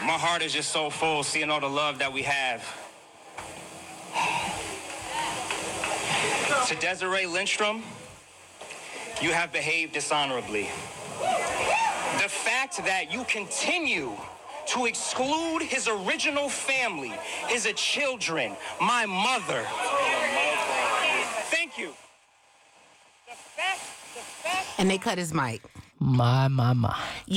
My heart is just so full seeing all the love that we have. To Desiree Lindstrom, you have behaved dishonorably. The fact that you continue to exclude his original family, his children, my mother. Thank you. And they cut his mic. My.